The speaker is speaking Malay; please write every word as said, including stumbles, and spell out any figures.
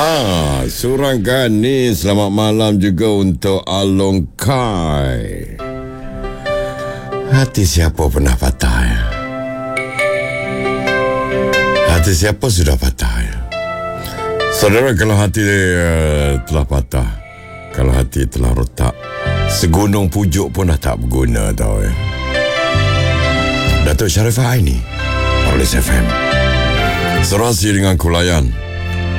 Ha, surangan ni selamat malam juga untuk Alongkai. Hati siapa pernah patah ya? Hati siapa sudah patah ya? Saudara, kalau hati uh, telah patah, kalau hati telah retak, segunung pujuk pun dah tak berguna tau ya. Datuk Sharifah Aini, Police F M. Serasi dengan Kulayan.